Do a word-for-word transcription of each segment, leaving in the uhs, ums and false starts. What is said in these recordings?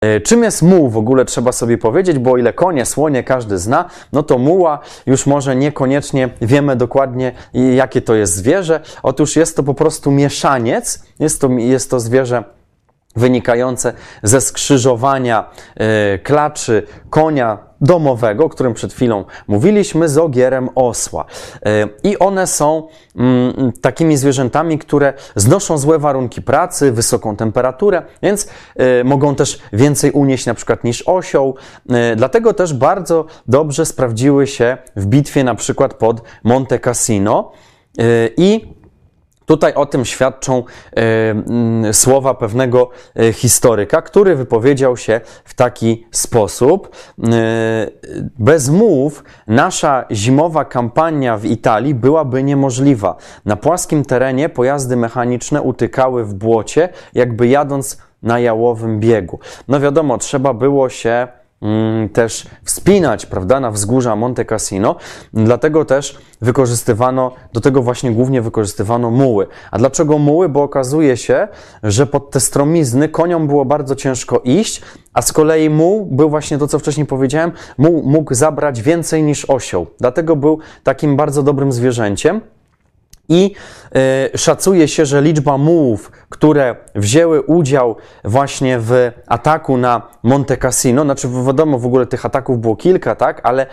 Czym jest muł w ogóle, trzeba sobie powiedzieć, bo o ile konie, słonie każdy zna, no to muła już może niekoniecznie wiemy dokładnie, jakie to jest zwierzę. Otóż jest to po prostu mieszaniec, jest to, jest to zwierzę wynikające ze skrzyżowania y, klaczy konia domowego, o którym przed chwilą mówiliśmy, z ogierem osła. Y, I one są y, takimi zwierzętami, które znoszą złe warunki pracy, wysoką temperaturę, więc y, mogą też więcej unieść na przykład niż osioł. Y, dlatego też bardzo dobrze sprawdziły się w bitwie na przykład pod Monte Cassino y, i tutaj o tym świadczą y, słowa pewnego y, historyka, który wypowiedział się w taki sposób. Y, bez mułów nasza zimowa kampania w Italii byłaby niemożliwa. Na płaskim terenie pojazdy mechaniczne utykały w błocie, jakby jadąc na jałowym biegu. No wiadomo, trzeba było się też wspinać, prawda, na wzgórza Monte Cassino, dlatego też wykorzystywano, do tego właśnie głównie wykorzystywano muły. A dlaczego muły? Bo okazuje się, że pod te stromizny koniom było bardzo ciężko iść, a z kolei muł był właśnie to, co wcześniej powiedziałem, muł mógł zabrać więcej niż osioł, dlatego był takim bardzo dobrym zwierzęciem. I y, szacuje się, że liczba mułów, które wzięły udział właśnie w ataku na Monte Cassino, znaczy wiadomo, w ogóle tych ataków było kilka, tak, ale y,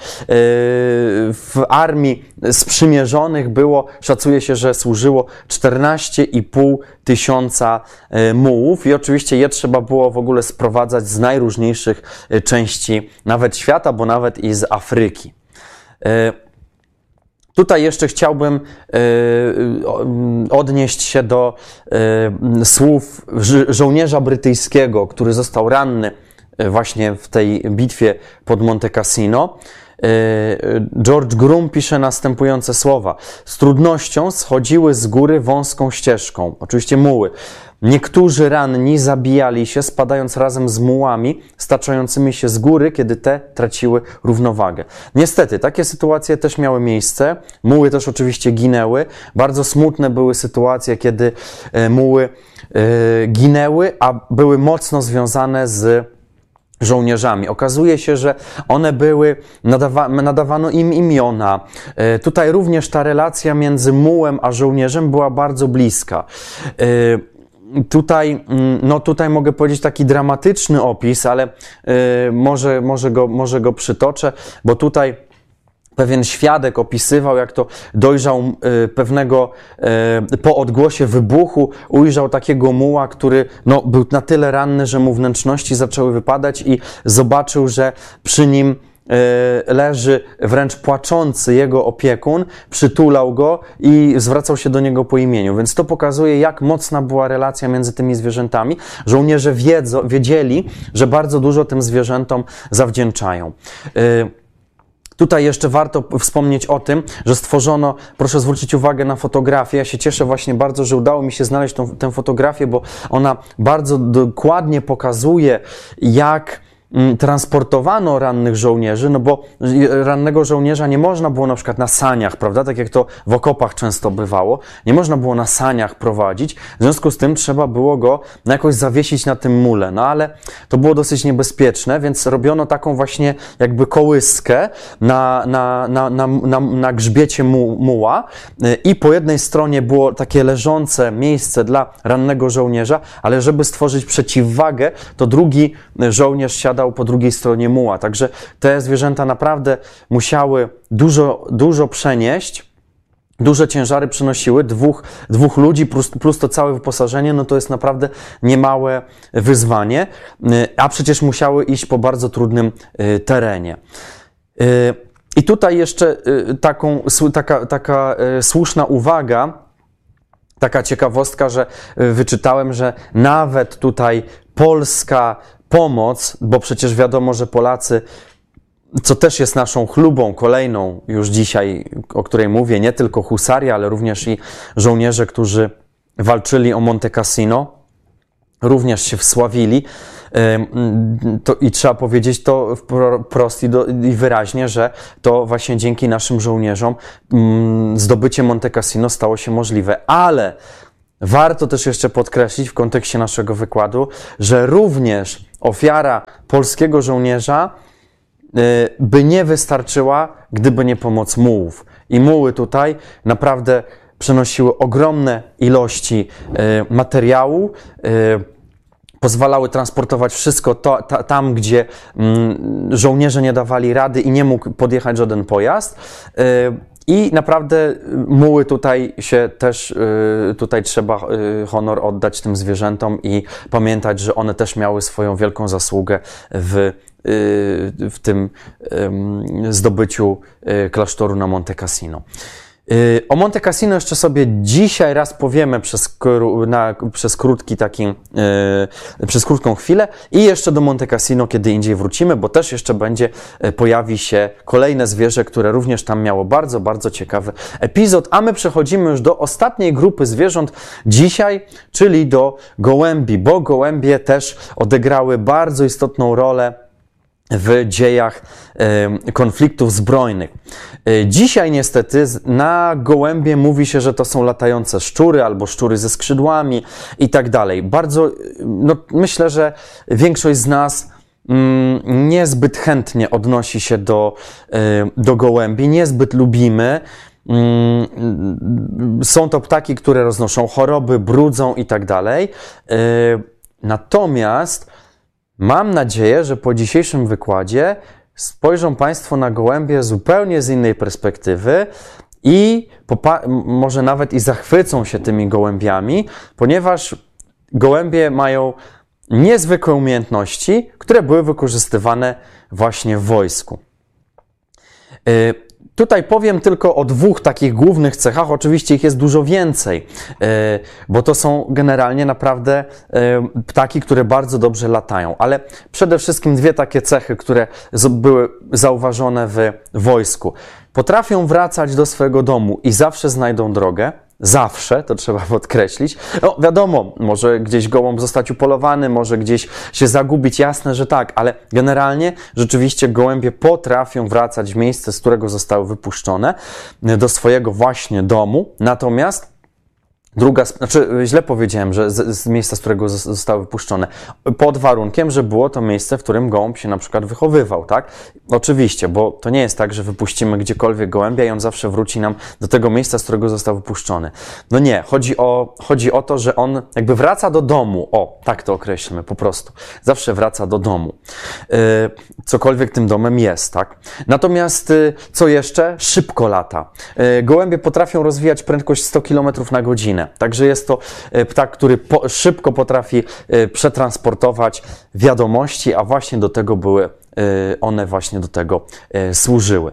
w armii sprzymierzonych było, szacuje się, że służyło czternaście i pół tysiąca y, mułów i oczywiście je trzeba było w ogóle sprowadzać z najróżniejszych y, części nawet świata, bo nawet i z Afryki. Y, Tutaj jeszcze chciałbym y, odnieść się do y, słów żo żołnierza brytyjskiego, który został ranny właśnie w tej bitwie pod Monte Cassino. Y, George Groom pisze następujące słowa. Z trudnością schodziły z góry wąską ścieżką, oczywiście muły. Niektórzy ranni zabijali się, spadając razem z mułami, staczającymi się z góry, kiedy te traciły równowagę. Niestety, takie sytuacje też miały miejsce. Muły też oczywiście ginęły. Bardzo smutne były sytuacje, kiedy muły ginęły, a były mocno związane z żołnierzami. Okazuje się, że one były, nadawa, nadawano im imiona. Tutaj również ta relacja między mułem a żołnierzem była bardzo bliska. Tutaj, no tutaj mogę powiedzieć taki dramatyczny opis, ale y, może, może, go, może go przytoczę, bo tutaj pewien świadek opisywał, jak to dojrzał y, pewnego, y, po odgłosie wybuchu, ujrzał takiego muła, który no, był na tyle ranny, że mu wnętrzności zaczęły wypadać i zobaczył, że przy nim leży wręcz płaczący jego opiekun, przytulał go i zwracał się do niego po imieniu. Więc to pokazuje, jak mocna była relacja między tymi zwierzętami. Żołnierze wiedzą, wiedzieli, że bardzo dużo tym zwierzętom zawdzięczają. Tutaj jeszcze warto wspomnieć o tym, że stworzono, proszę zwrócić uwagę na fotografię. Ja się cieszę właśnie bardzo, że udało mi się znaleźć tą, tę fotografię, bo ona bardzo dokładnie pokazuje, jak transportowano rannych żołnierzy, no bo rannego żołnierza nie można było na przykład na saniach, prawda, tak jak to w okopach często bywało, nie można było na saniach prowadzić, w związku z tym trzeba było go jakoś zawiesić na tym mule, no ale to było dosyć niebezpieczne, więc robiono taką właśnie jakby kołyskę na, na, na, na, na, na grzbiecie mu, muła i po jednej stronie było takie leżące miejsce dla rannego żołnierza, ale żeby stworzyć przeciwwagę, to drugi żołnierz siadał po drugiej stronie muła. Także te zwierzęta naprawdę musiały dużo, dużo przenieść, duże ciężary przynosiły, dwóch, dwóch ludzi plus, plus to całe wyposażenie, no to jest naprawdę niemałe wyzwanie, a przecież musiały iść po bardzo trudnym terenie. I tutaj jeszcze taką, taka, taka słuszna uwaga, taka ciekawostka, że wyczytałem, że nawet tutaj polska pomoc, bo przecież wiadomo, że Polacy, co też jest naszą chlubą kolejną już dzisiaj, o której mówię, nie tylko husaria, ale również i żołnierze, którzy walczyli o Monte Cassino, również się wsławili. To, i trzeba powiedzieć to wprost i, do, i wyraźnie, że to właśnie dzięki naszym żołnierzom zdobycie Monte Cassino stało się możliwe. Ale warto też jeszcze podkreślić w kontekście naszego wykładu, że również ofiara polskiego żołnierza by nie wystarczyła, gdyby nie pomoc mułów. I muły tutaj naprawdę przenosiły ogromne ilości materiału, pozwalały transportować wszystko to, ta, tam, gdzie mm, żołnierze nie dawali rady i nie mógł podjechać żaden pojazd. Yy, I naprawdę muły tutaj się też, yy, tutaj trzeba yy, honor oddać tym zwierzętom i pamiętać, że one też miały swoją wielką zasługę w, yy, w tym yy, zdobyciu yy, klasztoru na Monte Cassino. O Monte Cassino jeszcze sobie dzisiaj raz powiemy przez, na, przez krótki taki, yy, przez krótką chwilę i jeszcze do Monte Cassino kiedy indziej wrócimy, bo też jeszcze będzie, pojawi się kolejne zwierzę, które również tam miało bardzo, bardzo ciekawy epizod, a my przechodzimy już do ostatniej grupy zwierząt dzisiaj, czyli do gołębi, bo gołębie też odegrały bardzo istotną rolę w dziejach y, konfliktów zbrojnych. Y, dzisiaj niestety na gołębie mówi się, że to są latające szczury albo szczury ze skrzydłami i tak dalej. Bardzo, no, myślę, że większość z nas mm, niezbyt chętnie odnosi się do, y, do gołębi, niezbyt lubimy. Y, są to ptaki, które roznoszą choroby, brudzą i tak dalej. Y, natomiast mam nadzieję, że po dzisiejszym wykładzie spojrzą Państwo na gołębie zupełnie z innej perspektywy i może nawet i zachwycą się tymi gołębiami, ponieważ gołębie mają niezwykłe umiejętności, które były wykorzystywane właśnie w wojsku. Tutaj powiem tylko o dwóch takich głównych cechach, oczywiście ich jest dużo więcej, bo to są generalnie naprawdę ptaki, które bardzo dobrze latają, ale przede wszystkim dwie takie cechy, które były zauważone w wojsku. Potrafią wracać do swojego domu i zawsze znajdą drogę. Zawsze, to trzeba podkreślić. No wiadomo, może gdzieś gołąb zostać upolowany, może gdzieś się zagubić, jasne, że tak, ale generalnie rzeczywiście gołębie potrafią wracać w miejsce, z którego zostały wypuszczone, do swojego właśnie domu, natomiast druga, znaczy źle powiedziałem, że z, z miejsca, z którego zostały wypuszczone, pod warunkiem, że było to miejsce, w którym gołąb się na przykład wychowywał, tak? Oczywiście, bo to nie jest tak, że wypuścimy gdziekolwiek gołębia i on zawsze wróci nam do tego miejsca, z którego został wypuszczony. No nie, chodzi o, chodzi o to, że on jakby wraca do domu, o, tak to określmy po prostu, zawsze wraca do domu, yy, cokolwiek tym domem jest, tak? Natomiast yy, co jeszcze? Szybko lata. Yy, gołębie potrafią rozwijać prędkość sto kilometrów na godzinę. Także jest to ptak, który po, szybko potrafi y, przetransportować wiadomości, a właśnie do tego były, y, one właśnie do tego y, służyły.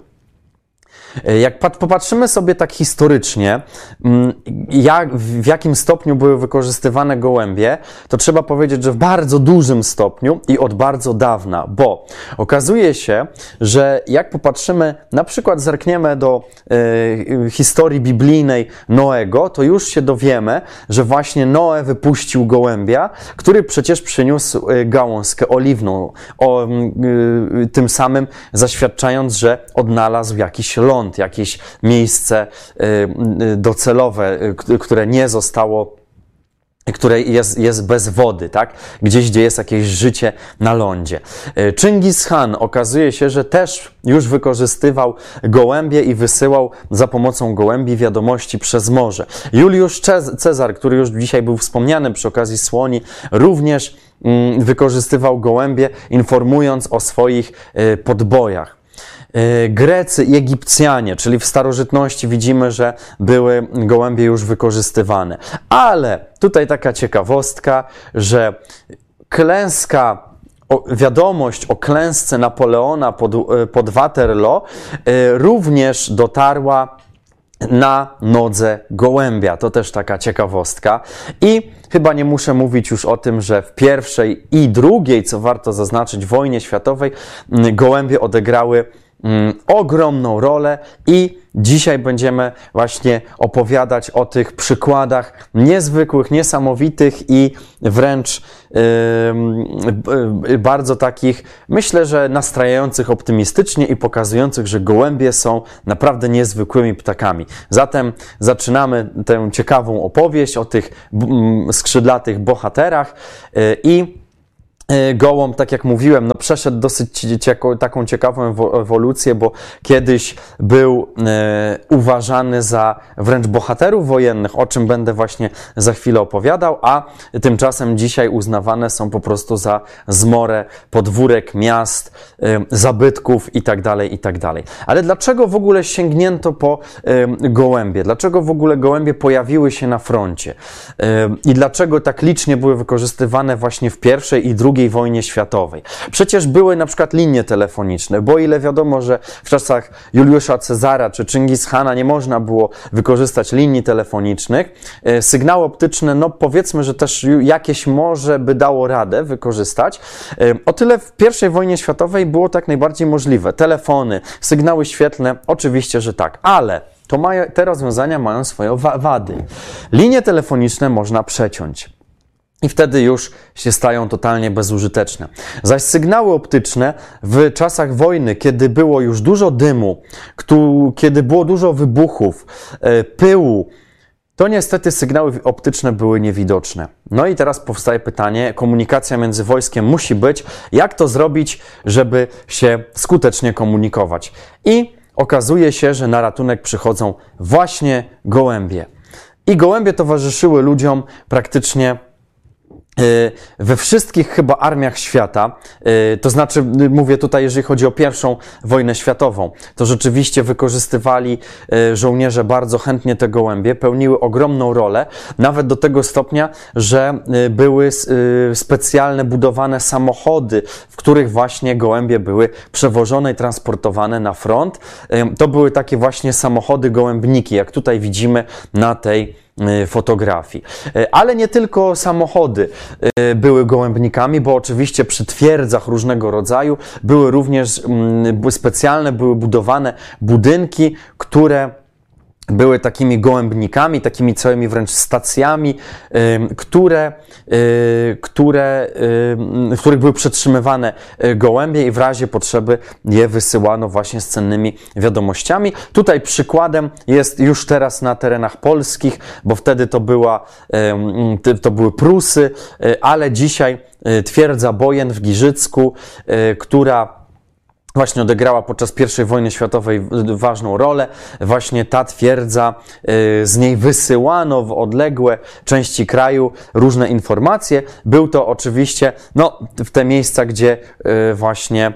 Jak popatrzymy sobie tak historycznie, jak, w jakim stopniu były wykorzystywane gołębie, to trzeba powiedzieć, że w bardzo dużym stopniu i od bardzo dawna, bo okazuje się, że jak popatrzymy, na przykład zerkniemy do y, historii biblijnej Noego, to już się dowiemy, że właśnie Noe wypuścił gołębia, który przecież przyniósł gałązkę oliwną, o, y, tym samym zaświadczając, że odnalazł jakiś ląd, jakieś miejsce docelowe, które nie zostało, które jest, jest bez wody, tak? Gdzieś, gdzie jest jakieś życie na lądzie. Chingis Khan okazuje się, że też już wykorzystywał gołębie i wysyłał za pomocą gołębi wiadomości przez morze. Juliusz Cezar, który już dzisiaj był wspomniany przy okazji słoni, również wykorzystywał gołębie, informując o swoich podbojach. Grecy i Egipcjanie, czyli w starożytności widzimy, że były gołębie już wykorzystywane. Ale tutaj taka ciekawostka, że klęska, o, wiadomość o klęsce Napoleona pod, pod Waterloo również dotarła na nodze gołębia. To też taka ciekawostka. I chyba nie muszę mówić już o tym, że w pierwszej i drugiej, co warto zaznaczyć, wojnie światowej gołębie odegrały ogromną rolę i dzisiaj będziemy właśnie opowiadać o tych przykładach niezwykłych, niesamowitych i wręcz yy, bardzo takich, myślę, że nastrajających optymistycznie i pokazujących, że gołębie są naprawdę niezwykłymi ptakami. Zatem zaczynamy tę ciekawą opowieść o tych skrzydlatych bohaterach yy, i Gołąb, tak jak mówiłem, no przeszedł dosyć cieko, taką ciekawą ewolucję, bo kiedyś był e, uważany za wręcz bohaterów wojennych, o czym będę właśnie za chwilę opowiadał, a tymczasem dzisiaj uznawane są po prostu za zmorę podwórek, miast, e, zabytków i tak dalej, i tak dalej. Ale dlaczego w ogóle sięgnięto po e, gołębie? Dlaczego w ogóle gołębie pojawiły się na froncie? E, I dlaczego tak licznie były wykorzystywane właśnie w pierwszej i drugiej wojnie światowej? Przecież były na przykład linie telefoniczne, bo ile wiadomo, że w czasach Juliusza Cezara czy Chingis-Hana nie można było wykorzystać linii telefonicznych. Sygnały optyczne, no powiedzmy, że też jakieś może by dało radę wykorzystać. O tyle w pierwszej wojnie światowej było tak najbardziej możliwe. Telefony, sygnały świetlne, oczywiście, że tak, ale to mają, te rozwiązania mają swoje wady. Linie telefoniczne można przeciąć. I wtedy już się stają totalnie bezużyteczne. Zaś sygnały optyczne w czasach wojny, kiedy było już dużo dymu, kiedy było dużo wybuchów, pyłu, to niestety sygnały optyczne były niewidoczne. No i teraz powstaje pytanie, komunikacja między wojskiem musi być, jak to zrobić, żeby się skutecznie komunikować. I okazuje się, że na ratunek przychodzą właśnie gołębie. I gołębie towarzyszyły ludziom praktycznie we wszystkich chyba armiach świata, to znaczy mówię tutaj, jeżeli chodzi o pierwszą wojnę światową, to rzeczywiście wykorzystywali żołnierze bardzo chętnie te gołębie, pełniły ogromną rolę, nawet do tego stopnia, że były specjalne budowane samochody, w których właśnie gołębie były przewożone i transportowane na front. To były takie właśnie samochody gołębniki, jak tutaj widzimy na tej fotografii. Ale nie tylko samochody były gołębnikami, bo oczywiście przy twierdzach różnego rodzaju były również specjalne, były budowane budynki, które były takimi gołębnikami, takimi całymi wręcz stacjami, które, które, w których były przetrzymywane gołębie i w razie potrzeby je wysyłano właśnie z cennymi wiadomościami. Tutaj przykładem jest już teraz na terenach polskich, bo wtedy to, była, to były Prusy, ale dzisiaj twierdza Bojen w Giżycku, która właśnie odegrała podczas pierwszej wojny światowej ważną rolę. Właśnie ta twierdza, z niej wysyłano w odległe części kraju różne informacje. Był to oczywiście, no, w te miejsca, gdzie właśnie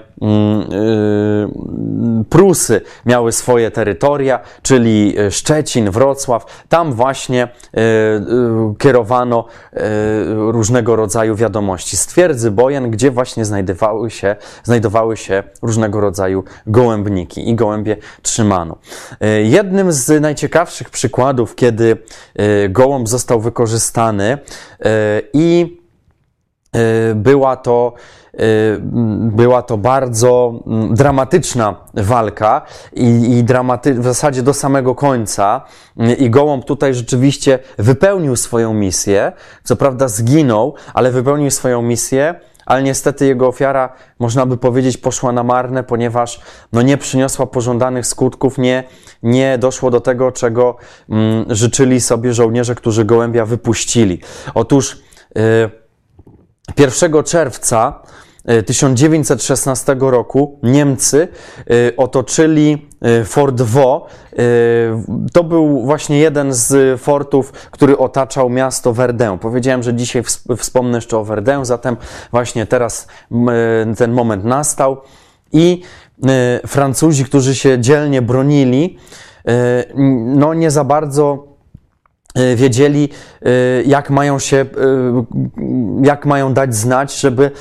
Prusy miały swoje terytoria, czyli Szczecin, Wrocław. Tam właśnie kierowano różnego rodzaju wiadomości z twierdzy Bojen, gdzie właśnie znajdowały się, znajdowały się różnego rodzaju gołębniki i gołębie trzymano. Jednym z najciekawszych przykładów, kiedy gołąb został wykorzystany i była to Była to bardzo dramatyczna walka i, i dramaty- w zasadzie do samego końca. I gołąb tutaj rzeczywiście wypełnił swoją misję. Co prawda zginął, ale wypełnił swoją misję. Ale niestety jego ofiara, można by powiedzieć, poszła na marne, ponieważ no, nie przyniosła pożądanych skutków, nie, nie doszło do tego, czego mm, życzyli sobie żołnierze, którzy gołębia wypuścili. Otóż yy, pierwszego czerwca tysiąc dziewięćset szesnastego roku Niemcy otoczyli Fort Vaux. To był właśnie jeden z fortów, który otaczał miasto Verdun. Powiedziałem, że dzisiaj wspomnę jeszcze o Verdun, zatem właśnie teraz ten moment nastał i Francuzi, którzy się dzielnie bronili, no nie za bardzo wiedzieli, jak mają się, jak mają dać znać, żeby,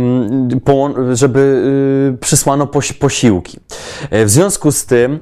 żeby przysłano posiłki. W związku z tym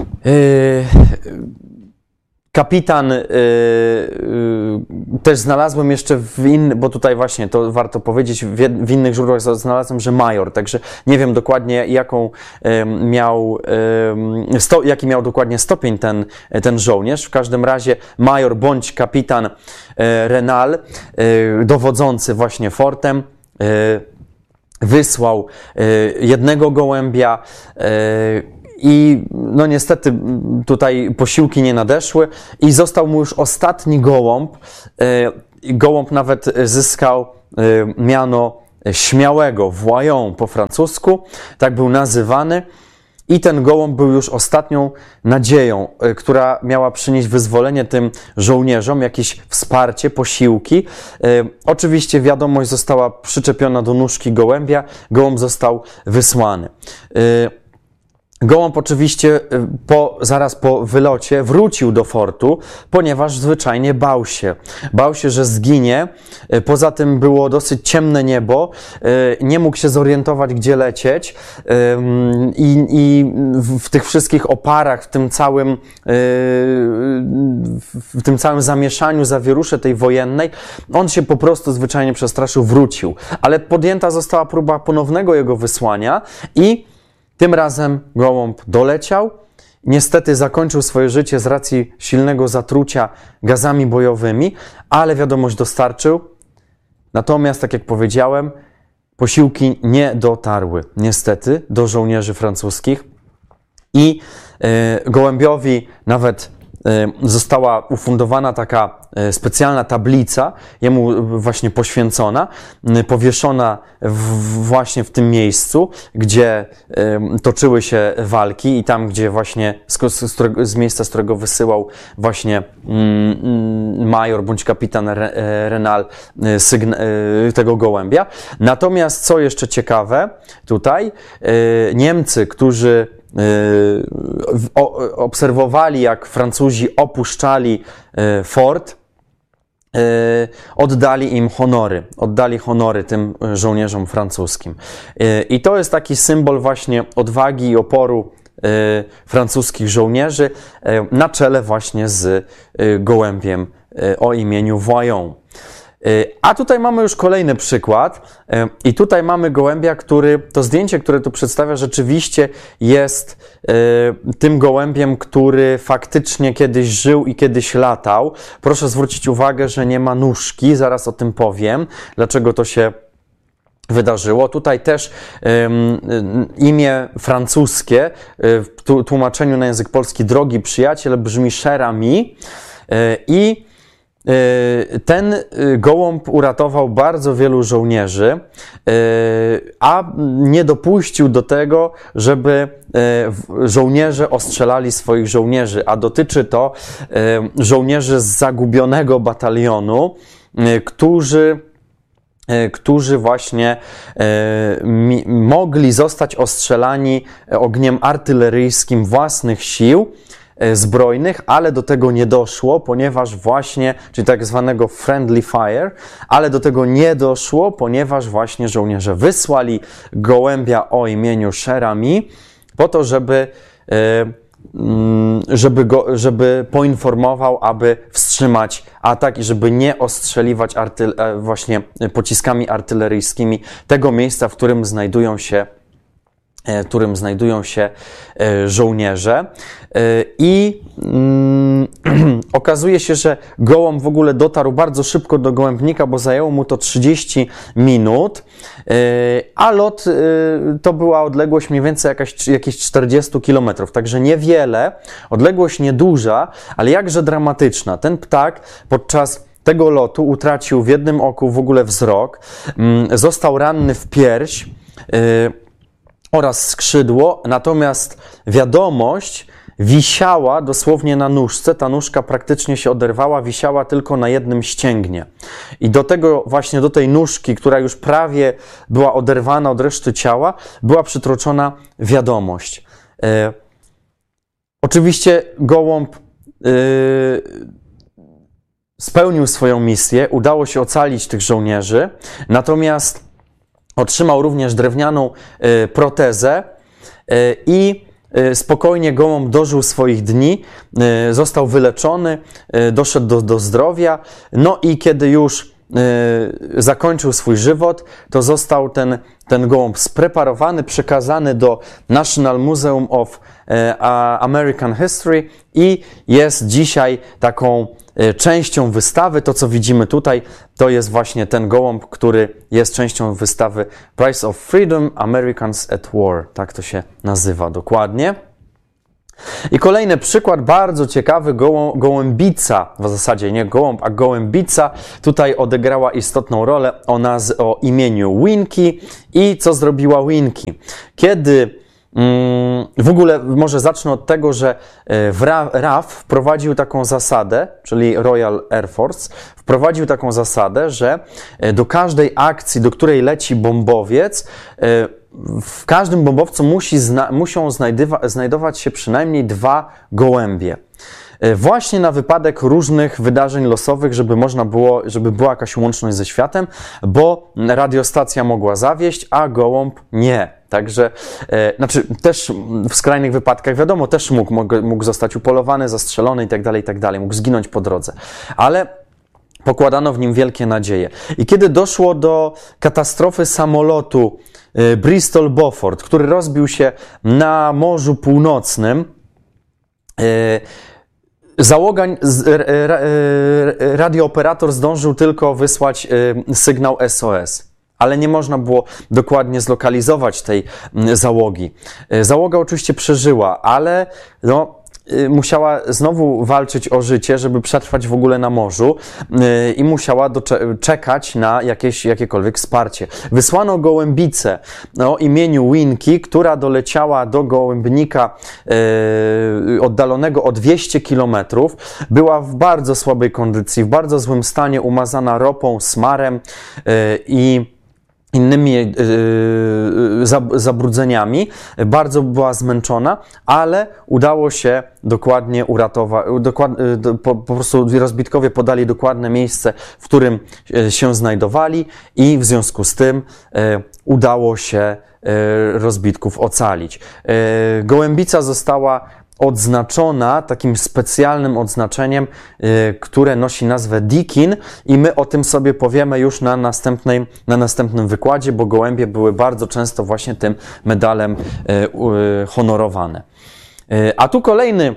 kapitan, yy, yy, też znalazłem jeszcze w innych, bo tutaj właśnie to warto powiedzieć, w, w innych źródłach znalazłem, że major, także nie wiem dokładnie jaką yy, miał, yy, sto, jaki miał dokładnie stopień ten, ten żołnierz. W każdym razie major bądź kapitan yy, Renal, yy, dowodzący właśnie fortem, yy, wysłał yy, jednego gołębia, yy, I no niestety tutaj posiłki nie nadeszły i został mu już ostatni gołąb. Gołąb nawet zyskał miano śmiałego, voyant po francusku, tak był nazywany. I ten gołąb był już ostatnią nadzieją, która miała przynieść wyzwolenie tym żołnierzom, jakieś wsparcie, posiłki. Oczywiście wiadomość została przyczepiona do nóżki gołębia, gołąb został wysłany. Gołąb oczywiście po, zaraz po wylocie wrócił do fortu, ponieważ zwyczajnie bał się. Bał się, że zginie. Poza tym było dosyć ciemne niebo. Nie mógł się zorientować, gdzie lecieć. I, i w tych wszystkich oparach, w tym całym, w tym całym zamieszaniu, zawierusze tej wojennej, on się po prostu zwyczajnie przestraszył, wrócił. Ale podjęta została próba ponownego jego wysłania i tym razem gołąb doleciał. Niestety zakończył swoje życie z racji silnego zatrucia gazami bojowymi, ale wiadomość dostarczył. Natomiast, tak jak powiedziałem, posiłki nie dotarły niestety do żołnierzy francuskich i y, gołębiowi nawet y, została ufundowana taka y, specjalna tablica, jemu właśnie poświęcona, y, powieszona w, właśnie w tym miejscu, gdzie y, toczyły się walki i tam, gdzie właśnie z, z, którego, z miejsca, z którego wysyłał właśnie y, major bądź kapitan Re, Renal y, sygna, y, tego gołębia. Natomiast co jeszcze ciekawe, tutaj y, Niemcy, którzy obserwowali, jak Francuzi opuszczali fort, oddali im honory, oddali honory tym żołnierzom francuskim. I to jest taki symbol właśnie odwagi i oporu francuskich żołnierzy na czele właśnie z gołębiem o imieniu Voyant. A tutaj mamy już kolejny przykład i tutaj mamy gołębia, który, to zdjęcie, które tu przedstawia, rzeczywiście jest tym gołębiem, który faktycznie kiedyś żył i kiedyś latał. Proszę zwrócić uwagę, że nie ma nóżki, zaraz o tym powiem, dlaczego to się wydarzyło. Tutaj też um, imię francuskie w tłumaczeniu na język polski drogi przyjaciel brzmi cher ami i ten gołąb uratował bardzo wielu żołnierzy, a nie dopuścił do tego, żeby żołnierze ostrzelali swoich żołnierzy, a dotyczy to żołnierzy z zagubionego batalionu, którzy którzy właśnie mogli zostać ostrzelani ogniem artyleryjskim własnych sił zbrojnych, ale do tego nie doszło, ponieważ właśnie, czyli tak zwanego friendly fire, ale do tego nie doszło, ponieważ właśnie żołnierze wysłali gołębia o imieniu cher ami po to, żeby, żeby, go, żeby poinformował, aby wstrzymać atak i żeby nie ostrzeliwać artyl, właśnie pociskami artyleryjskimi tego miejsca, w którym znajdują się w którym znajdują się żołnierze. I mm, okazuje się, że gołąb w ogóle dotarł bardzo szybko do gołębnika, bo zajęło mu to trzydzieści minut, a lot to była odległość mniej więcej jakaś, jakieś czterdzieści kilometrów, także niewiele, odległość nieduża, ale jakże dramatyczna. Ten ptak podczas tego lotu utracił w jednym oku w ogóle wzrok, został ranny w pierś oraz skrzydło, natomiast wiadomość wisiała dosłownie na nóżce, ta nóżka praktycznie się oderwała, wisiała tylko na jednym ścięgnie. I do tego, właśnie do tej nóżki, która już prawie była oderwana od reszty ciała, była przytroczona wiadomość. E, oczywiście gołąb e, spełnił swoją misję, udało się ocalić tych żołnierzy, natomiast otrzymał również drewnianą y, protezę y, i y, spokojnie gołąb dożył swoich dni, y, został wyleczony, y, doszedł do, do zdrowia, no i kiedy już y, zakończył swój żywot, to został ten, ten gołąb spreparowany, przekazany do National Museum of y, American History i jest dzisiaj taką częścią wystawy. To, co widzimy tutaj, to jest właśnie ten gołąb, który jest częścią wystawy Price of Freedom, Americans at War. Tak to się nazywa dokładnie. I kolejny przykład, bardzo ciekawy, gołą, gołębica, w zasadzie nie gołąb, a gołębica tutaj odegrała istotną rolę o, naz- o imieniu Winkie. I co zrobiła Winkie? Kiedy w ogóle może zacznę od tego, że w R A F wprowadził taką zasadę, czyli Royal Air Force, wprowadził taką zasadę, że do każdej akcji, do której leci bombowiec, w każdym bombowcu musi zna muszą znajdywa znajdować się przynajmniej dwa gołębie. Właśnie na wypadek różnych wydarzeń losowych, żeby można było, żeby była jakaś łączność ze światem, bo radiostacja mogła zawieść, a gołąb nie. Także, e, znaczy też w skrajnych wypadkach, wiadomo, też mógł, mógł, mógł zostać upolowany, zastrzelony i tak dalej, i tak dalej, mógł zginąć po drodze. Ale pokładano w nim wielkie nadzieje. I kiedy doszło do katastrofy samolotu e, Bristol Beaufort, który rozbił się na Morzu Północnym, e, Załoga, radiooperator zdążył tylko wysłać sygnał S O S, ale nie można było dokładnie zlokalizować tej załogi. Załoga oczywiście przeżyła, ale no, musiała znowu walczyć o życie, żeby przetrwać w ogóle na morzu i musiała czekać na jakieś, jakiekolwiek wsparcie. Wysłano gołębicę o imieniu Winkie, która doleciała do gołębnika e, oddalonego o dwieście kilometrów. Była w bardzo słabej kondycji, w bardzo złym stanie, umazana ropą, smarem e, i innymi yy, zabrudzeniami, bardzo była zmęczona, ale udało się dokładnie uratować, dokład, po, po prostu rozbitkowie podali dokładne miejsce, w którym się znajdowali i w związku z tym yy, udało się yy, rozbitków ocalić. Yy, gołębica została odznaczona takim specjalnym odznaczeniem, yy, które nosi nazwę Deakin i my o tym sobie powiemy już na, następnej, na następnym wykładzie, bo gołębie były bardzo często właśnie tym medalem yy, yy, honorowane. Yy, a tu kolejny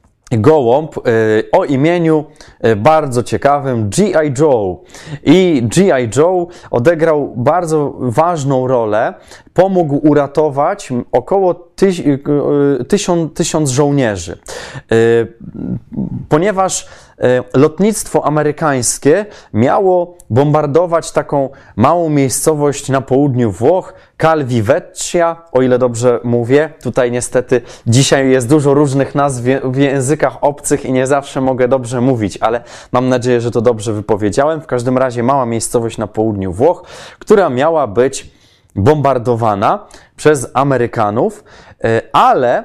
gołąb yy, o imieniu yy, bardzo ciekawym G I Joe. I G I Joe odegrał bardzo ważną rolę, pomógł uratować około tyś, yy, tysiąc, tysiąc żołnierzy. Yy, ponieważ yy, lotnictwo amerykańskie miało bombardować taką małą miejscowość na południu Włoch, Calvivecchia, o ile dobrze mówię. Tutaj niestety dzisiaj jest dużo różnych nazw w językach obcych i nie zawsze mogę dobrze mówić, ale mam nadzieję, że to dobrze wypowiedziałem. W każdym razie mała miejscowość na południu Włoch, która miała być bombardowana przez Amerykanów, ale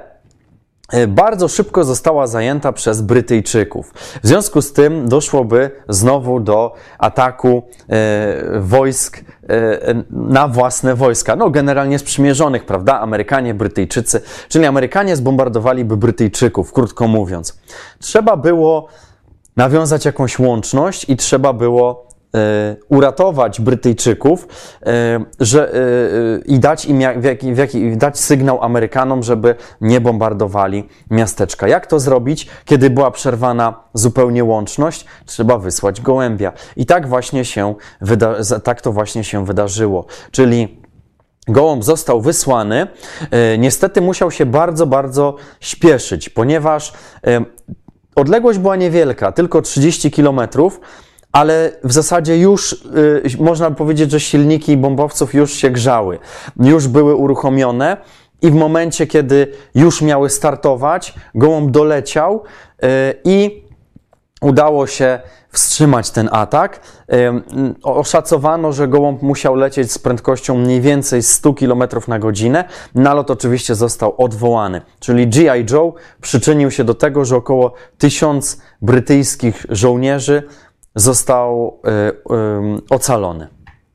bardzo szybko została zajęta przez Brytyjczyków. W związku z tym doszłoby znowu do ataku e, wojsk e, na własne wojska. No generalnie sprzymierzonych, prawda? Amerykanie, Brytyjczycy, czyli Amerykanie zbombardowaliby Brytyjczyków, krótko mówiąc. Trzeba było nawiązać jakąś łączność i trzeba było uratować Brytyjczyków że, i dać im jak, w jaki, w jaki, dać sygnał Amerykanom, żeby nie bombardowali miasteczka. Jak to zrobić, kiedy była przerwana zupełnie łączność? Trzeba wysłać gołębia. I tak właśnie się wyda- tak to właśnie się wydarzyło. Czyli gołąb został wysłany. Niestety musiał się bardzo, bardzo śpieszyć, ponieważ odległość była niewielka, tylko trzydzieści kilometrów, ale w zasadzie już y, można powiedzieć, że silniki bombowców już się grzały, już były uruchomione i w momencie, kiedy już miały startować, gołąb doleciał y, i udało się wstrzymać ten atak. Y, oszacowano, że gołąb musiał lecieć z prędkością mniej więcej sto kilometrów na godzinę. Nalot oczywiście został odwołany, czyli G I Joe przyczynił się do tego, że około tysiąc brytyjskich żołnierzy został y, y, ocalony.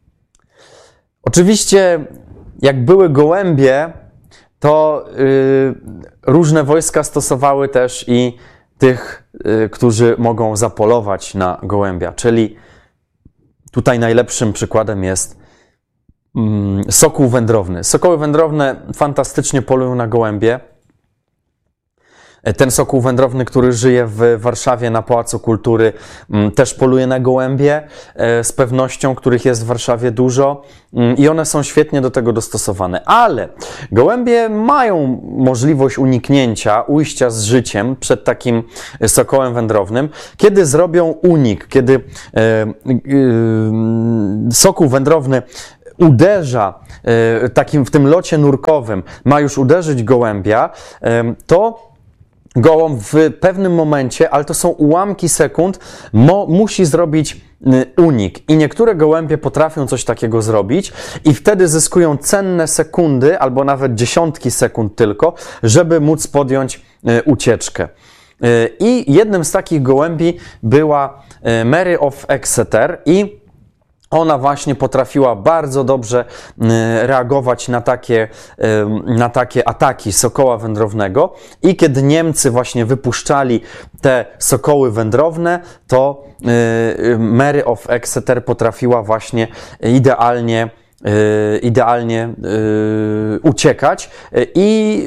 Oczywiście, jak były gołębie, to y, różne wojska stosowały też i tych, y, którzy mogą zapolować na gołębia, czyli tutaj najlepszym przykładem jest y, sokół wędrowny. Sokoły wędrowne fantastycznie polują na gołębie. Ten sokół wędrowny, który żyje w Warszawie na Pałacu Kultury, też poluje na gołębie, z pewnością, których jest w Warszawie dużo i one są świetnie do tego dostosowane. Ale gołębie mają możliwość uniknięcia, ujścia z życiem przed takim sokołem wędrownym, kiedy zrobią unik, kiedy sokół wędrowny uderza takim w tym locie nurkowym, ma już uderzyć gołębia, to gołąb w pewnym momencie, ale to są ułamki sekund, mo, musi zrobić unik. I niektóre gołębie potrafią coś takiego zrobić i wtedy zyskują cenne sekundy, albo nawet dziesiątki sekund tylko, żeby móc podjąć ucieczkę. I jednym z takich gołębi była Mary of Exeter i ona właśnie potrafiła bardzo dobrze reagować na takie, na takie ataki sokoła wędrownego i kiedy Niemcy właśnie wypuszczali te sokoły wędrowne, to Mary of Exeter potrafiła właśnie idealnie idealnie uciekać i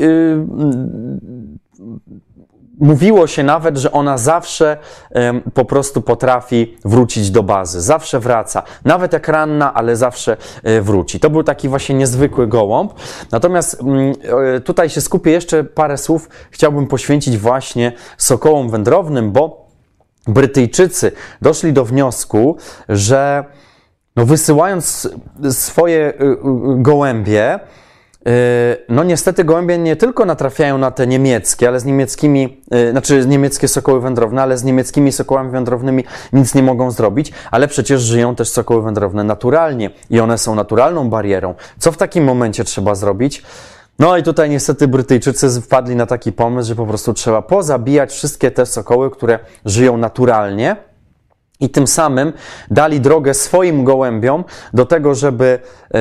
mówiło się nawet, że ona zawsze um, po prostu potrafi wrócić do bazy. Zawsze wraca. Nawet jak ranna, ale zawsze y, wróci. To był taki właśnie niezwykły gołąb. Natomiast y, tutaj się skupię jeszcze parę słów. Chciałbym poświęcić właśnie sokołom wędrownym, bo Brytyjczycy doszli do wniosku, że no, wysyłając swoje y, y, gołębie, no niestety gołębie nie tylko natrafiają na te niemieckie, ale z niemieckimi, znaczy niemieckie sokoły wędrowne, ale z niemieckimi sokołami wędrownymi nic nie mogą zrobić, ale przecież żyją też sokoły wędrowne naturalnie i one są naturalną barierą. Co w takim momencie trzeba zrobić? No i tutaj niestety Brytyjczycy wpadli na taki pomysł, że po prostu trzeba pozabijać wszystkie te sokoły, które żyją naturalnie. I tym samym dali drogę swoim gołębiom do tego, żeby,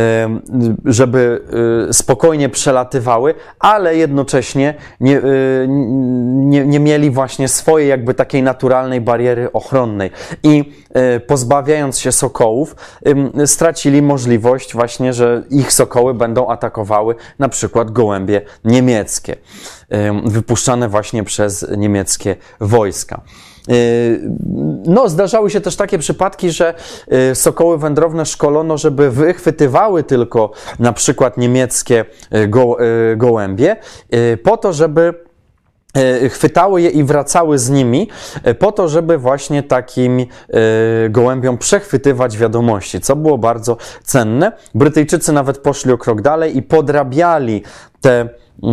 żeby spokojnie przelatywały, ale jednocześnie nie, nie, nie mieli właśnie swojej jakby takiej naturalnej bariery ochronnej. I pozbawiając się sokołów, stracili możliwość właśnie, że ich sokoły będą atakowały na przykład gołębie niemieckie, wypuszczane właśnie przez niemieckie wojska. No, zdarzały się też takie przypadki, że sokoły wędrowne szkolono, żeby wychwytywały tylko na przykład niemieckie go, gołębie, po to, żeby chwytały je i wracały z nimi, po to, żeby właśnie takim gołębiom przechwytywać wiadomości, co było bardzo cenne. Brytyjczycy nawet poszli o krok dalej i podrabiali te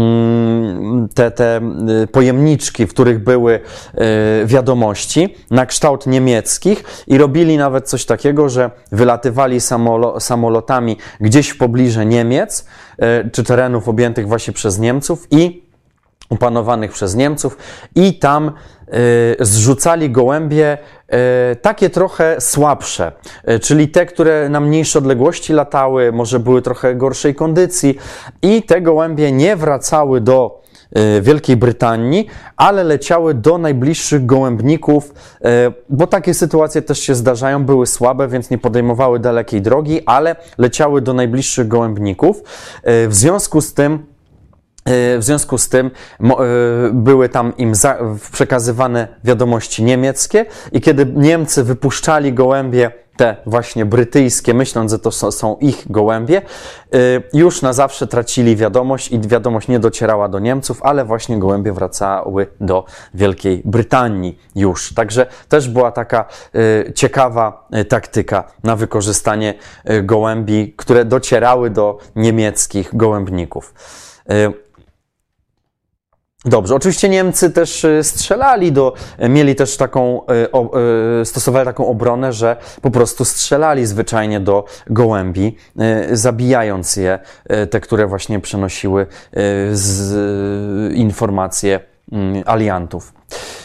Te, te pojemniczki, w których były wiadomości na kształt niemieckich i robili nawet coś takiego, że wylatywali samolo, samolotami gdzieś w pobliże Niemiec czy terenów objętych właśnie przez Niemców i opanowanych przez Niemców i tam y, zrzucali gołębie y, takie trochę słabsze, y, czyli te, które na mniejsze odległości latały, może były trochę gorszej kondycji i te gołębie nie wracały do y, Wielkiej Brytanii, ale leciały do najbliższych gołębników, y, bo takie sytuacje też się zdarzają, były słabe, więc nie podejmowały dalekiej drogi, ale leciały do najbliższych gołębników. Y, w związku z tym W związku z tym były tam im przekazywane wiadomości niemieckie i kiedy Niemcy wypuszczali gołębie, te właśnie brytyjskie, myśląc, że to są ich gołębie, już na zawsze tracili wiadomość i wiadomość nie docierała do Niemców, ale właśnie gołębie wracały do Wielkiej Brytanii już. Także też była taka ciekawa taktyka na wykorzystanie gołębi, które docierały do niemieckich gołębników. Dobrze, oczywiście Niemcy też strzelali do, mieli też taką, stosowali taką obronę, że po prostu strzelali zwyczajnie do gołębi, zabijając je, te, które właśnie przenosiły z informacje aliantów.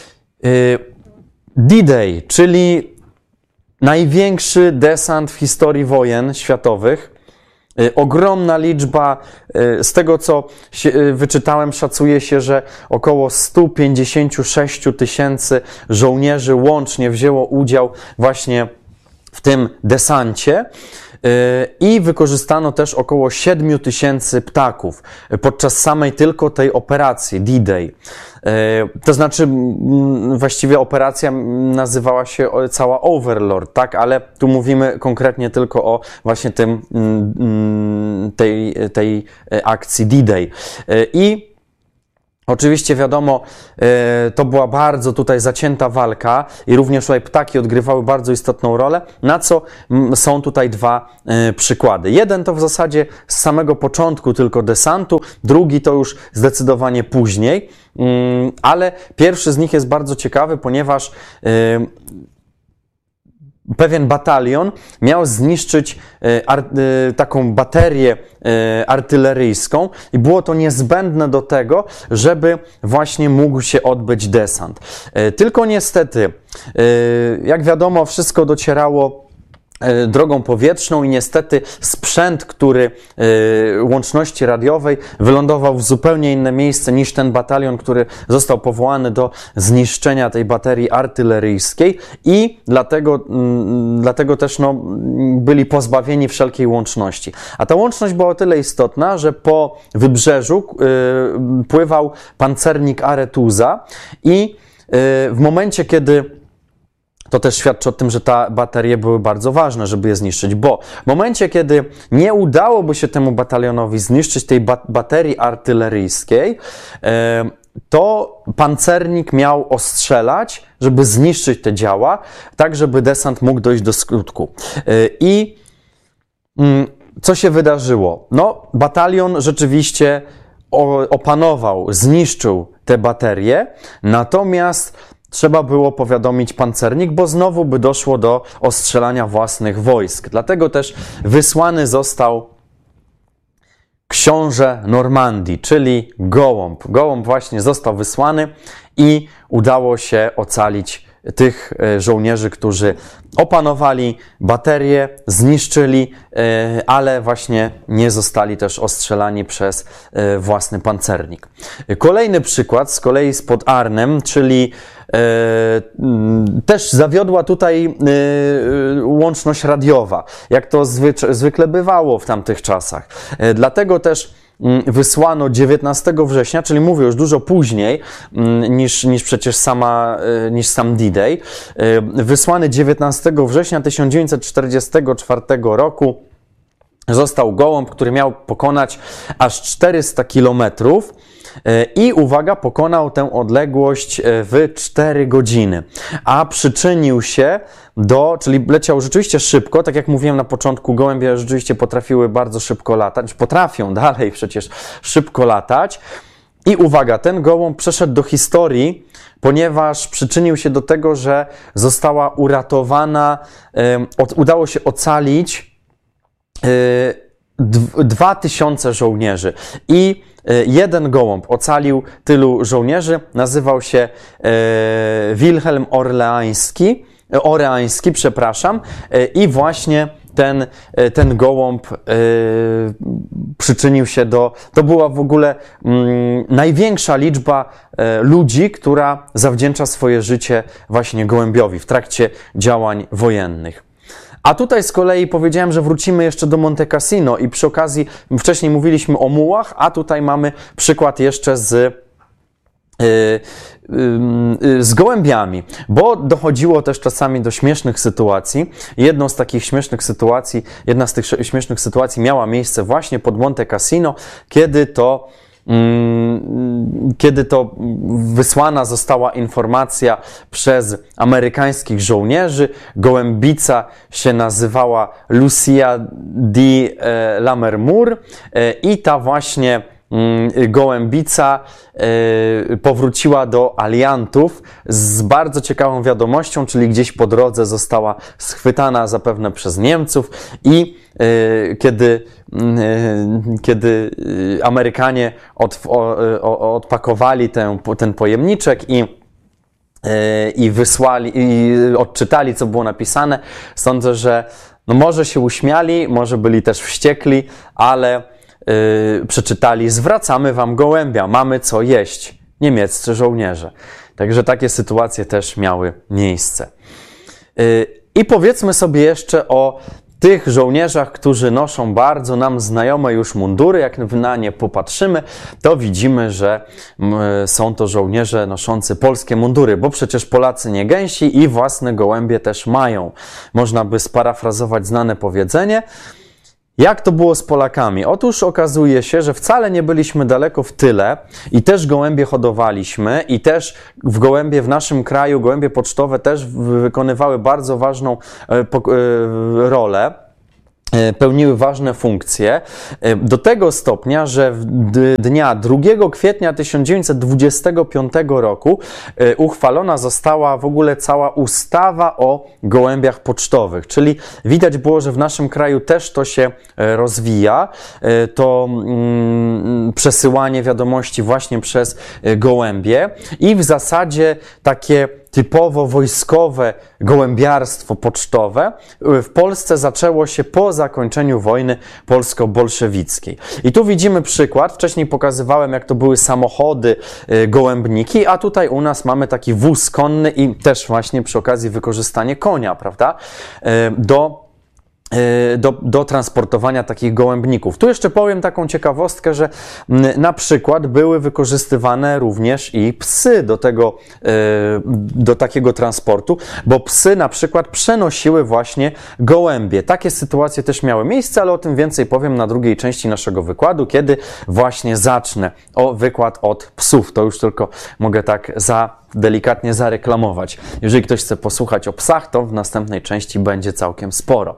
D-Day, czyli największy desant w historii wojen światowych. Ogromna liczba, z tego co się wyczytałem, szacuje się, że około sto pięćdziesiąt sześć tysięcy żołnierzy łącznie wzięło udział właśnie w tym desancie. i wykorzystano też około siedmiu tysięcy ptaków podczas samej tylko tej operacji D-Day. To znaczy, właściwie operacja nazywała się cała Overlord, tak? Ale tu mówimy konkretnie tylko o właśnie tym, tej, tej akcji D-Day. I oczywiście wiadomo, to była bardzo tutaj zacięta walka i również tutaj ptaki odgrywały bardzo istotną rolę, na co są tutaj dwa przykłady. Jeden to w zasadzie z samego początku tylko desantu, drugi to już zdecydowanie później, ale pierwszy z nich jest bardzo ciekawy, ponieważ pewien batalion miał zniszczyć ar, taką baterię artyleryjską i było to niezbędne do tego, żeby właśnie mógł się odbyć desant. Tylko niestety, jak wiadomo, wszystko docierało drogą powietrzną i niestety sprzęt, który łączności radiowej wylądował w zupełnie inne miejsce niż ten batalion, który został powołany do zniszczenia tej baterii artyleryjskiej i dlatego, dlatego też no, byli pozbawieni wszelkiej łączności. A ta łączność była o tyle istotna, że po wybrzeżu pływał pancernik Aretuza i w momencie, kiedy to też świadczy o tym, że te baterie były bardzo ważne, żeby je zniszczyć, bo w momencie, kiedy nie udałoby się temu batalionowi zniszczyć tej ba baterii artyleryjskiej, to pancernik miał ostrzelać, żeby zniszczyć te działa, tak żeby desant mógł dojść do skutku. I co się wydarzyło? No, batalion rzeczywiście opanował, zniszczył te baterie, natomiast trzeba było powiadomić pancernik, bo znowu by doszło do ostrzelania własnych wojsk. Dlatego też wysłany został książę Normandii, czyli Gołąb. Gołąb właśnie został wysłany i udało się ocalić tych żołnierzy, którzy opanowali baterię, zniszczyli, ale właśnie nie zostali też ostrzelani przez własny pancernik. Kolejny przykład z kolei spod Arnhem, czyli też zawiodła tutaj łączność radiowa, jak to zwykle bywało w tamtych czasach. Dlatego też wysłano dziewiętnastego września, czyli mówię już dużo później niż, niż przecież sama, niż sam D-Day, wysłany dziewiętnastego września tysiąc dziewięćset czterdziestego czwartego roku został Gołąb, który miał pokonać aż czterysta kilometrów i uwaga, pokonał tę odległość w cztery godziny, a przyczynił się do, czyli leciał rzeczywiście szybko, tak jak mówiłem na początku, gołębie rzeczywiście potrafiły bardzo szybko latać, potrafią dalej przecież szybko latać i uwaga, ten gołąb przeszedł do historii, ponieważ przyczynił się do tego, że została uratowana, udało się ocalić dwa tysiące żołnierzy i jeden gołąb ocalił tylu żołnierzy, nazywał się e, Wilhelm Orleański, Oreański, przepraszam, e, i właśnie ten, ten gołąb e, przyczynił się do, to była w ogóle mm, największa liczba e, ludzi, która zawdzięcza swoje życie właśnie gołębiowi w trakcie działań wojennych. A tutaj z kolei powiedziałem, że wrócimy jeszcze do Monte Cassino i przy okazji, wcześniej mówiliśmy o mułach, a tutaj mamy przykład jeszcze z, yy, yy, z gołębiami, bo dochodziło też czasami do śmiesznych sytuacji. Jedną z takich śmiesznych sytuacji, jedna z tych śmiesznych sytuacji miała miejsce właśnie pod Monte Cassino, kiedy to kiedy to wysłana została informacja przez amerykańskich żołnierzy. Gołębica się nazywała Lucia de Lammermoor i ta właśnie gołębica powróciła do aliantów z bardzo ciekawą wiadomością, czyli gdzieś po drodze została schwytana zapewne przez Niemców i kiedy, kiedy Amerykanie od, odpakowali ten, ten pojemniczek i i wysłali, i odczytali, co było napisane, sądzę, że no może się uśmiali, może byli też wściekli, ale Yy, przeczytali: zwracamy wam gołębia, mamy co jeść, niemieccy żołnierze. Także takie sytuacje też miały miejsce. Yy, I powiedzmy sobie jeszcze o tych żołnierzach, którzy noszą bardzo nam znajome już mundury, jak na nie popatrzymy, to widzimy, że są to żołnierze noszący polskie mundury, bo przecież Polacy nie gęsi i własne gołębie też mają. Można by sparafrazować znane powiedzenie. Jak to było z Polakami? Otóż okazuje się, że wcale nie byliśmy daleko w tyle i też gołębie hodowaliśmy i też w gołębie w naszym kraju, gołębie pocztowe też wykonywały bardzo ważną rolę. Pełniły ważne funkcje do tego stopnia, że dnia drugiego kwietnia tysiąc dziewięćset dwudziestego piątego roku uchwalona została w ogóle cała ustawa o gołębiach pocztowych, czyli widać było, że w naszym kraju też to się rozwija, to przesyłanie wiadomości właśnie przez gołębie i w zasadzie takie typowo wojskowe gołębiarstwo pocztowe w Polsce zaczęło się po zakończeniu wojny polsko-bolszewickiej. I tu widzimy przykład. Wcześniej pokazywałem, jak to były samochody, gołębniki, a tutaj u nas mamy taki wóz konny i też właśnie przy okazji wykorzystanie konia, prawda, do Do, do transportowania takich gołębników. Tu jeszcze powiem taką ciekawostkę, że na przykład były wykorzystywane również i psy do tego, do takiego transportu, bo psy na przykład przenosiły właśnie gołębie. Takie sytuacje też miały miejsce, ale o tym więcej powiem na drugiej części naszego wykładu, kiedy właśnie zacznę o wykład od psów. To już tylko mogę tak za delikatnie zareklamować. Jeżeli ktoś chce posłuchać o psach, to w następnej części będzie całkiem sporo.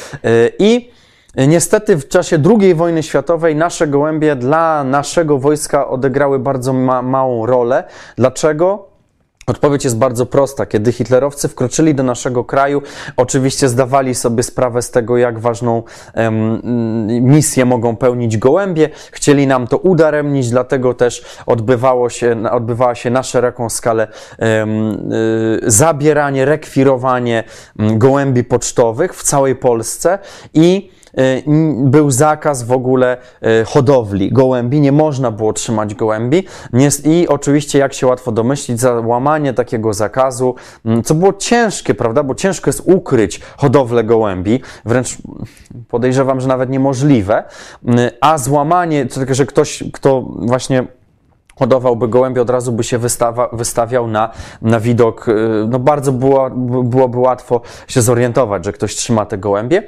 I niestety w czasie drugiej wojny światowej nasze gołębie dla naszego wojska odegrały bardzo ma małą rolę. Dlaczego? Odpowiedź jest bardzo prosta. Kiedy hitlerowcy wkroczyli do naszego kraju, oczywiście zdawali sobie sprawę z tego, jak ważną um, misję mogą pełnić gołębie. Chcieli nam to udaremnić, dlatego też odbywało się, odbywała się na szeroką skalę um, y, zabieranie, rekwirowanie um, gołębi pocztowych w całej Polsce i był zakaz w ogóle hodowli gołębi, nie można było trzymać gołębi i oczywiście, jak się łatwo domyślić, za łamanie takiego zakazu, co było ciężkie, prawda, bo ciężko jest ukryć hodowlę gołębi, wręcz podejrzewam, że nawet niemożliwe, a złamanie, że ktoś, kto właśnie hodowałby gołębie, od razu by się wystawa, wystawiał na, na widok, no bardzo było, byłoby łatwo się zorientować, że ktoś trzyma te gołębie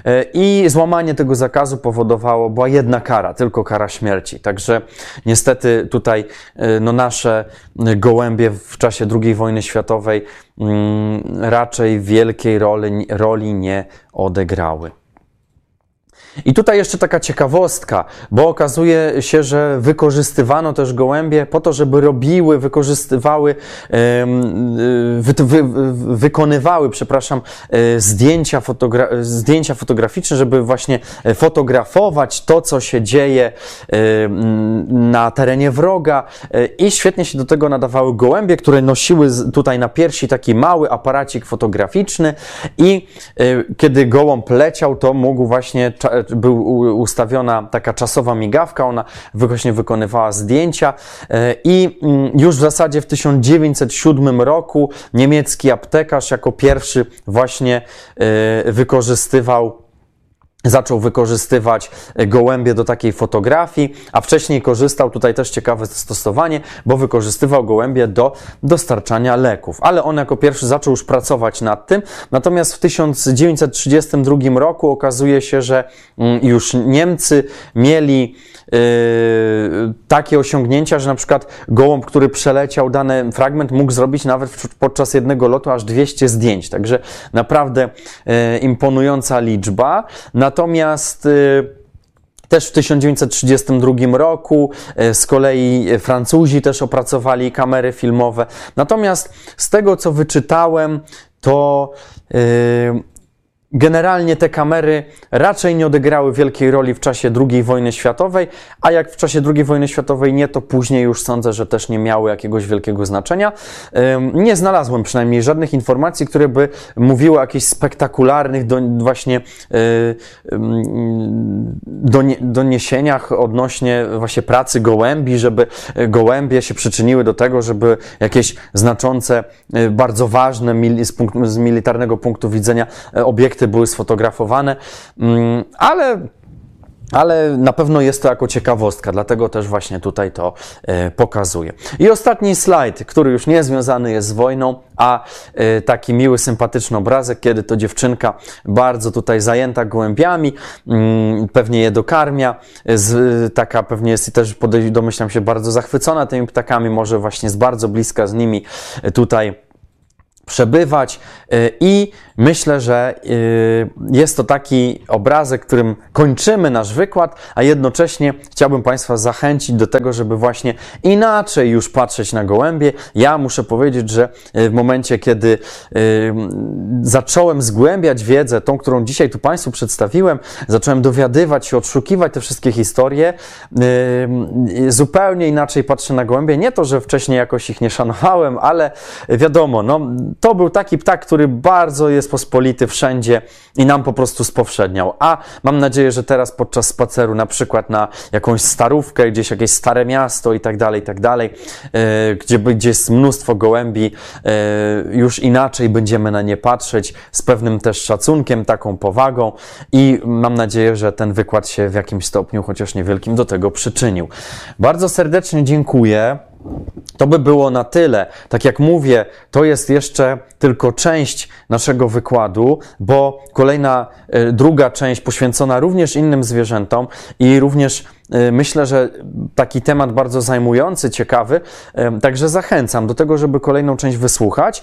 i złamanie tego zakazu powodowało, była jedna kara, tylko kara śmierci. Także niestety tutaj no, nasze gołębie w czasie drugiej wojny światowej mm, raczej wielkiej roli, roli nie odegrały. I tutaj jeszcze taka ciekawostka, bo okazuje się, że wykorzystywano też gołębie po to, żeby robiły, wykorzystywały, wy, wy, wykonywały, przepraszam, zdjęcia, fotogra zdjęcia fotograficzne, żeby właśnie fotografować to, co się dzieje na terenie wroga i świetnie się do tego nadawały gołębie, które nosiły tutaj na piersi taki mały aparacik fotograficzny i kiedy gołąb leciał, to mógł właśnie był ustawiona taka czasowa migawka, ona właśnie wykonywała zdjęcia i już w zasadzie w tysiąc dziewięćset siódmym roku niemiecki aptekarz jako pierwszy właśnie wykorzystywał Zaczął wykorzystywać gołębie do takiej fotografii, a wcześniej korzystał, tutaj też ciekawe stosowanie, bo wykorzystywał gołębie do dostarczania leków. Ale on jako pierwszy zaczął już pracować nad tym. Natomiast w tysiąc dziewięćset trzydziestym drugim roku okazuje się, że już Niemcy mieli yy, takie osiągnięcia, że na przykład gołąb, który przeleciał dany fragment, mógł zrobić nawet podczas jednego lotu aż dwieście zdjęć. Także naprawdę yy, imponująca liczba. Natomiast y, też w tysiąc dziewięćset trzydziestym drugim roku y, z kolei Francuzi też opracowali kamery filmowe. Natomiast z tego, co wyczytałem, to y, generalnie te kamery raczej nie odegrały wielkiej roli w czasie drugiej wojny światowej, a jak w czasie drugiej wojny światowej nie, to później już sądzę, że też nie miały jakiegoś wielkiego znaczenia. Nie znalazłem przynajmniej żadnych informacji, które by mówiły o jakichś spektakularnych do, właśnie doniesieniach odnośnie właśnie pracy gołębi, żeby gołębie się przyczyniły do tego, żeby jakieś znaczące, bardzo ważne z, punktu, z militarnego punktu widzenia obiekty obiekty były sfotografowane, ale Ale na pewno jest to jako ciekawostka, dlatego też właśnie tutaj to e, pokazuję. I ostatni slajd, który już nie związany jest z wojną, a e, taki miły, sympatyczny obrazek, kiedy to dziewczynka bardzo tutaj zajęta gołębiami, mm, pewnie je dokarmia, z, taka pewnie jest i też, podejść, domyślam się, bardzo zachwycona tymi ptakami, może właśnie z bardzo bliska z nimi tutaj przebywać i myślę, że jest to taki obrazek, którym kończymy nasz wykład, a jednocześnie chciałbym Państwa zachęcić do tego, żeby właśnie inaczej już patrzeć na gołębie. Ja muszę powiedzieć, że w momencie, kiedy zacząłem zgłębiać wiedzę, tą, którą dzisiaj tu Państwu przedstawiłem, zacząłem dowiadywać się, odszukiwać te wszystkie historie, zupełnie inaczej patrzę na gołębie. Nie to, że wcześniej jakoś ich nie szanowałem, ale wiadomo, no, to był taki ptak, który bardzo jest pospolity wszędzie i nam po prostu spowszedniał. A mam nadzieję, że teraz podczas spaceru, na przykład na jakąś starówkę, gdzieś jakieś stare miasto i tak dalej, i tak dalej, gdzie, gdzie jest mnóstwo gołębi, już inaczej będziemy na nie patrzeć, z pewnym też szacunkiem, taką powagą i mam nadzieję, że ten wykład się w jakimś stopniu, chociaż niewielkim, do tego przyczynił. Bardzo serdecznie dziękuję. To by było na tyle. Tak jak mówię, to jest jeszcze tylko część naszego wykładu, bo kolejna, druga część poświęcona również innym zwierzętom i również myślę, że taki temat bardzo zajmujący, ciekawy, także zachęcam do tego, żeby kolejną część wysłuchać.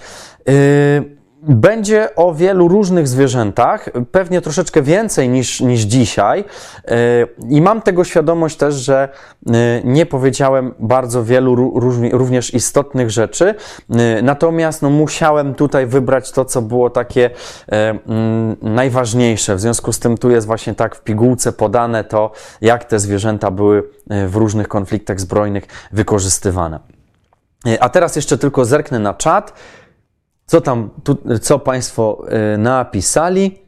Będzie o wielu różnych zwierzętach, pewnie troszeczkę więcej niż, niż dzisiaj i mam tego świadomość też, że nie powiedziałem bardzo wielu również istotnych rzeczy, natomiast no, musiałem tutaj wybrać to, co było takie najważniejsze. W związku z tym tu jest właśnie tak w pigułce podane to, jak te zwierzęta były w różnych konfliktach zbrojnych wykorzystywane. A teraz jeszcze tylko zerknę na czat. Co tam, tu, co Państwo y, napisali?